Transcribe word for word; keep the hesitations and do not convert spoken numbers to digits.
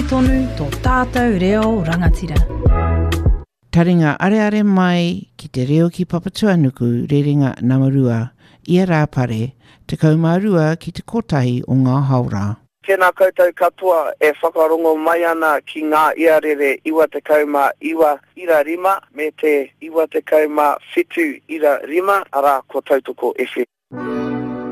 tonu tō tātou reo rangatira. Taringa are are mai ki te reo ki Papatuanuku rerenga Namarua, ia rāpare, te kaumarua ki te kotahi o ngā haura. Tēnā koutou katoa e whakarongo mai ana ki ngā iarere iwa te kauma iwa ira rima me te iwa te kauma whitu ira rima ara ko tautoko F M.